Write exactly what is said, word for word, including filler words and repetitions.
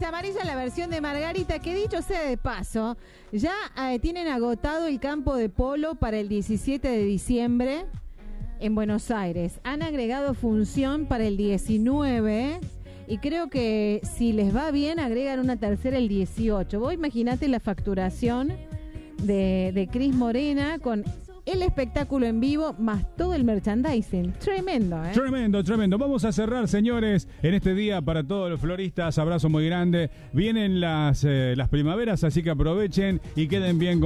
amarilla la versión de Margarita, que dicho sea de paso, ya eh, tienen agotado el campo de polo para el diecisiete de diciembre en Buenos Aires. Han agregado función para el diecinueve y creo que si les va bien agregan una tercera el dieciocho. Vos imaginate la facturación de, de Cris Morena con el espectáculo en vivo más todo el merchandising. Tremendo, ¿eh? Tremendo, tremendo. Vamos a cerrar, señores, en este día para todos los floristas. Abrazo muy grande. Vienen las, eh, las primaveras, así que aprovechen y queden bien.